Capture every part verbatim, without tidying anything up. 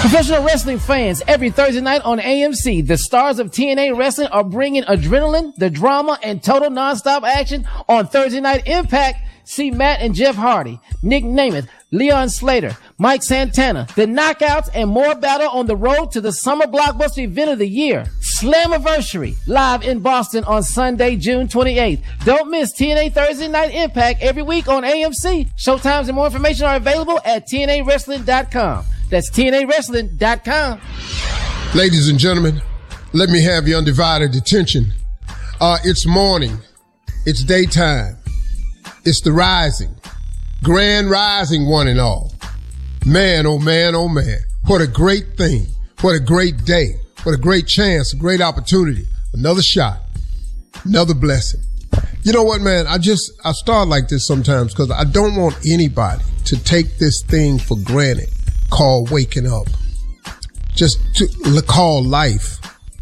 Professional wrestling fans, every Thursday night on A M C, the stars of T N A Wrestling are bringing adrenaline, the drama, and total nonstop action on Thursday Night Impact. See Matt and Jeff Hardy, Nick Namath, Leon Slater, Mike Santana, the Knockouts, and more battle on the road to the summer blockbuster event of the year, Slammiversary, live in Boston on Sunday, June twenty-eighth. Don't miss T N A Thursday Night Impact every week on A M C. Showtimes and more information are available at T N A wrestling dot com. That's T N A wrestling dot com. Ladies and gentlemen, let me have your undivided attention. Uh, it's morning. It's daytime. It's the rising. Grand rising, one and all. Man, oh man, oh man. What a great thing. What a great day. What a great chance, a great opportunity. Another shot. Another blessing. You know what, man? I just, I start like this sometimes because I don't want anybody to take this thing for granted called waking up. Just to call life.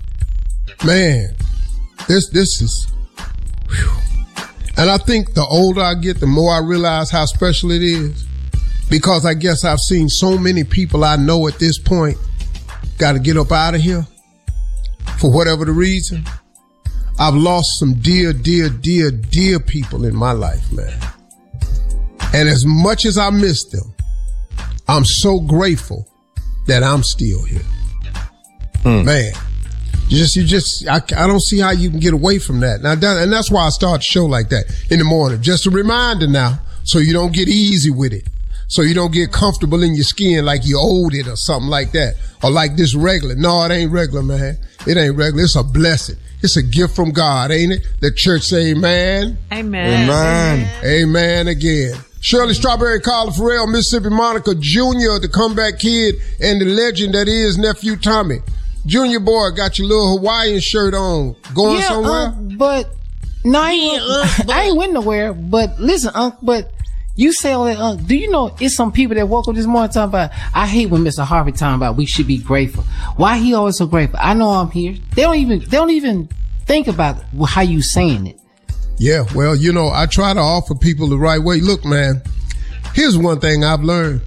Man, this, this is, whew. And I think the older I get, the more I realize how special it is. Because I guess I've seen so many people I know at this point got to get up out of here for whatever the reason. I've lost some dear, dear, dear, dear people in my life, man. And as much as I miss them, I'm so grateful that I'm still here. Mm. Man. You just, you just, I, I don't see how you can get away from that. Now, that, and that's why I start the show like that in the morning. Just a reminder now, so you don't get easy with it. So you don't get comfortable in your skin like you owed it or something like that. Or like this regular. No, it ain't regular, man. It ain't regular. It's a blessing. It's a gift from God, ain't it? The church say amen. Amen. Amen. Amen again. Shirley Strawberry, Carla Farrell, Mississippi Monica Junior, the comeback kid, and the legend that is Nephew Tommy. Junior boy got your little Hawaiian shirt on. Going yeah, somewhere? Uh, but, no, I ain't, yeah, uh, I ain't went nowhere. But listen, Unc, but you say all that, Unc. Do you know it's some people that woke up this morning talking about, I hate when Mister Harvey talking about we should be grateful. Why he always so grateful? I know I'm here. They don't even, they don't even think about how you saying it. Yeah, well, you know, I try to offer people the right way. Look, man, here's one thing I've learned.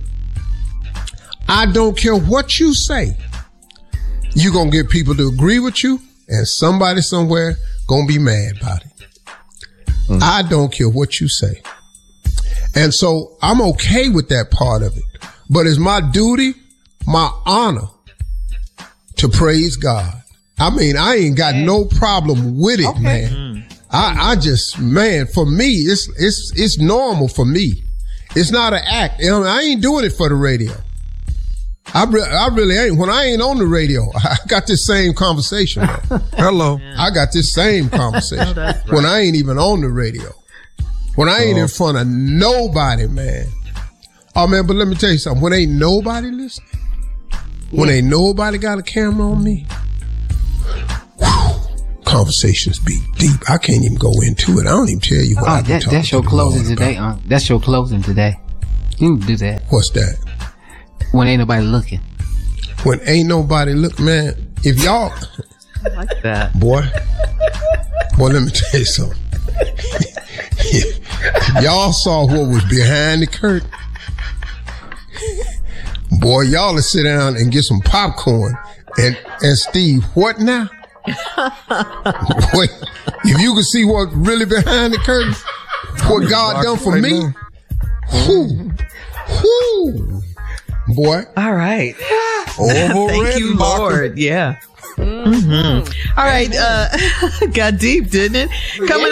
I don't care what you say. You're going to get people to agree with you, and somebody somewhere going to be mad about it. Mm. I don't care what you say. And so I'm okay with that part of it. But it's my duty, my honor to praise God. I mean, I ain't got okay. no problem with it, okay. man. Mm. I, I just, man, for me, it's, it's, it's normal for me. It's not an act. You know, I ain't doing it for the radio. I, re- I really ain't. When I ain't on the radio, I got this same conversation. Hello. Yeah. I got this same conversation. No, right. When I ain't even on the radio. When I ain't oh. in front of nobody, man. Oh, man, but let me tell you something. When ain't nobody listening, yeah. when ain't nobody got a camera on me, whew, conversations be deep. I can't even go into it. I don't even tell you what oh, I that, That's your closing today, Unc. That's your closing today. You can do that. What's that? When ain't nobody looking. When ain't nobody look, man, if y'all. I like that. Boy. Boy, let me tell you something. If y'all saw what was behind the curtain, boy, y'all to sit down and get some popcorn. And, and Steve, what now? Wait, if you could see what really behind the curtain, what God done for me, whoo, whoo. Boy. All right. Overrated. Thank you, Lord. Yeah. Mm-hmm. All right. Uh, got deep, didn't it? Coming